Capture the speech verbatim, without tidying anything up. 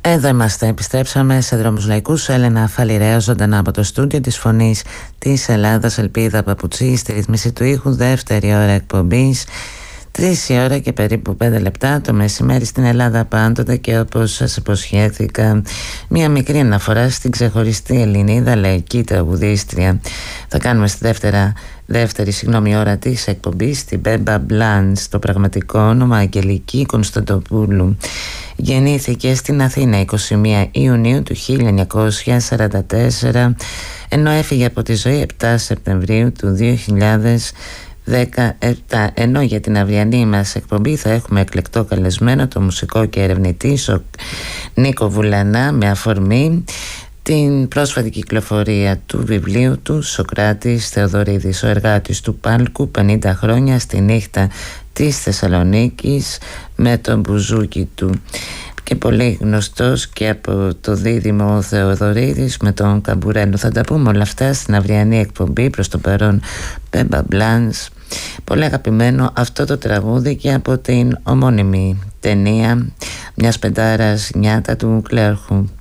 Εδώ είμαστε, επιστρέψαμε σε Δρόμους Λαϊκούς. Έλενα Φαλιρέα, ζωντανά από το στούντιο της Φωνής της Ελλάδας. Ελπίδα Παπουτσή στη ρύθμιση του ήχου, δεύτερη ώρα εκπομπής. Τρεις η ώρα και περίπου πέντε λεπτά το μεσημέρι στην Ελλάδα πάντοτε, και όπως σας υποσχέθηκα, μια μικρή αναφορά στην ξεχωριστή Ελληνίδα λαϊκή τραγουδίστρια. Θα κάνουμε στη δεύτερα, δεύτερη συγγνώμη, ώρα της εκπομπής την Μπέμπα Μπλάντς, το πραγματικό όνομα Αγγελική Κωνσταντοπούλου. Γεννήθηκε στην Αθήνα εικοστή πρώτη Ιουνίου του χίλια εννιακόσια σαράντα τέσσερα, ενώ έφυγε από τη ζωή επτά Σεπτεμβρίου του δύο χιλιάδες δεκαεπτά. Ενώ για την αυριανή μας εκπομπή θα έχουμε εκλεκτό καλεσμένο το μουσικό και ερευνητή Νίκο Βουλανά, με αφορμή την πρόσφατη κυκλοφορία του βιβλίου του Σοκράτης Θεοδωρίδης, ο εργάτης του Πάλκου, πενήντα χρόνια στη νύχτα της Θεσσαλονίκης, με τον μπουζούκι του, και πολύ γνωστός και από το δίδυμο ο Θεοδωρίδης με τον Καμπουρέλο. Θα τα πούμε όλα αυτά στην αυριανή εκπομπή. Προς το παρόν, Μπέμπα Μπλάντς, πολύ αγαπημένο αυτό το τραγούδι και από την ομώνυμη ταινία μιας πεντάρας νιάτα του Κλέρχου.